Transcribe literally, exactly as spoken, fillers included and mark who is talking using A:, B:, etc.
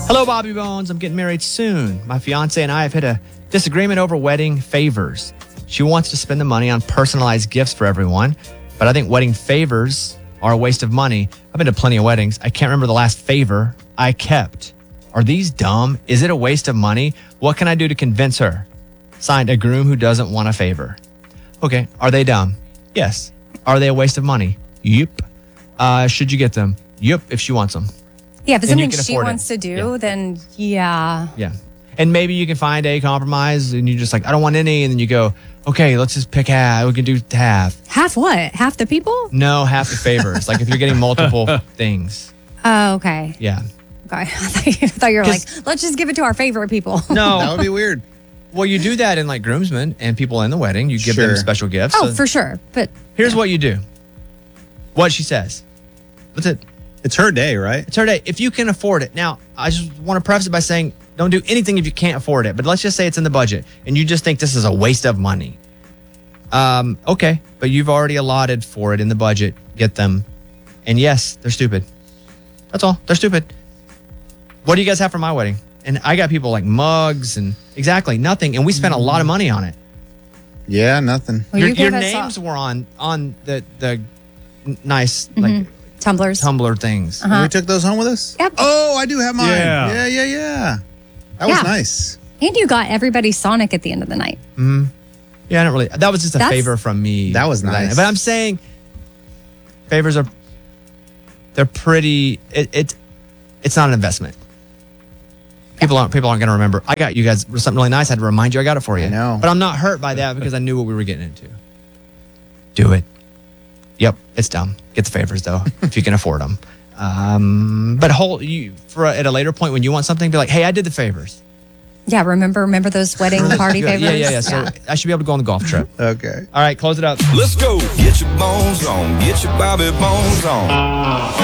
A: Hello, Bobby Bones. I'm getting married soon. My fiance and I have hit a disagreement over wedding favors. She wants to spend the money on personalized gifts for everyone, but I think wedding favors are a waste of money. I've been to plenty of weddings. I can't remember the last favor I kept. Are these dumb? Is it a waste of money? What can I do to convince her? Signed, a groom who doesn't want a favor. Okay, are they dumb? Yes. Are they a waste of money? Yep. Uh, should you get them? Yep, if she wants them.
B: Yeah, if it's
A: And you
B: something
A: can
B: she
A: afford it.
B: wants to do,
A: Yeah.
B: then yeah.
A: Yeah. And maybe you can find a compromise and you're just like, I don't want any. And then you go, okay, let's just pick half. We can do half.
B: Half what? Half the people?
A: No, half the favors. Like if you're getting multiple things.
B: Oh, okay.
A: Yeah.
B: Okay. I thought you, I thought you were like,
A: 'Cause-
B: let's just give it to our favorite people.
A: No.
C: That would be weird.
A: Well, you do that in like groomsmen and people in the wedding. You give them
C: Sure.
A: special gifts.
B: Oh,
A: So
B: for sure. But
A: here's what you do. What she says. That's it.
C: It's her day, right?
A: It's her day. If you can afford it. Now, I just want to preface it by saying don't do anything if you can't afford it. But let's just say it's in the budget and you just think this is a waste of money. Um, okay, but you've already allotted for it in the budget. Get them. And yes, they're stupid. That's all. They're stupid. What do you guys have for my wedding? And I got people like mugs and exactly nothing. And we spent a lot of money on it.
C: Yeah, nothing.
B: well,
A: your
B: you
A: your
B: gave us
A: names were on on the the n- nice
B: Mm-hmm.
A: like
B: tumblers.
A: tumbler things.
B: Uh-huh.
C: We took those home with us?
B: Yep.
C: Oh, I do have mine.
D: Yeah.
C: Yeah, yeah, yeah. That was
B: Yeah.
C: nice.
B: And you got everybody Sonic at the end of the night.
A: Yeah, I don't really. That was just a
B: That's-
A: favor from me.
C: That was nice.
A: But I'm saying favors are they're pretty. It, it it's not an investment. People aren't people aren't going to remember. I got you guys something really nice. I had to remind you I got it for you.
C: I know.
A: But I'm not hurt by that because I knew what we were getting into. Do it. Yep, it's dumb. Get the favors though if you can afford them. Um, but hold you for a, at a later point when you want something, be like, hey, I did the favors.
B: Yeah, remember remember those wedding party
A: Yeah,
B: favors?
A: yeah, yeah, yeah. So I should be able to go on the golf trip.
C: Okay.
A: All right, close it up.
E: Let's go. Get your bones on. Get your Bobby Bones on.